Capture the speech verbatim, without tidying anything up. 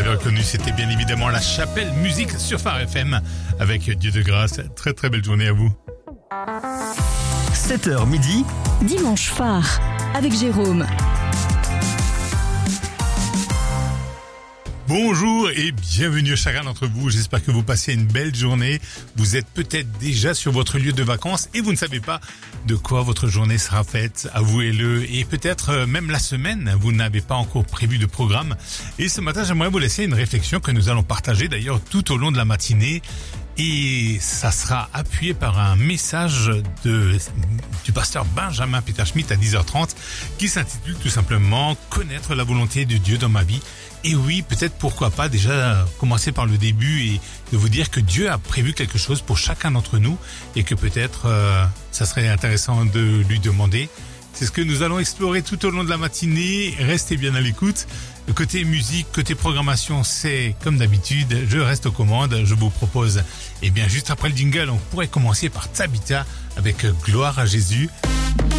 avez reconnu, c'était bien évidemment la Chapelle Musique sur Phare F M avec Dieu de grâce. Très très belle journée à vous. sept heures midi. Dimanche Phare avec Jérôme. Bonjour et bienvenue à chacun d'entre vous. J'espère que vous passez une belle journée. Vous êtes peut-être déjà sur votre lieu de vacances et vous ne savez pas de quoi votre journée sera faite. Avouez-le. Et peut-être même la semaine, vous n'avez pas encore prévu de programme. Et ce matin, j'aimerais vous laisser une réflexion que nous allons partager d'ailleurs tout au long de la matinée. Et ça sera appuyé par un message de, du pasteur Benjamin Peter Schmidt à dix heures trente qui s'intitule tout simplement « Connaître la volonté de Dieu dans ma vie ». Et oui, peut-être pourquoi pas déjà commencer par le début et de vous dire que Dieu a prévu quelque chose pour chacun d'entre nous et que peut-être euh, ça serait intéressant de lui demander. C'est ce que nous allons explorer tout au long de la matinée. Restez bien à l'écoute. Côté musique, côté programmation, c'est comme d'habitude, je reste aux commandes. Je vous propose, eh bien juste après le jingle, on pourrait commencer par Tabitha avec Gloire à Jésus.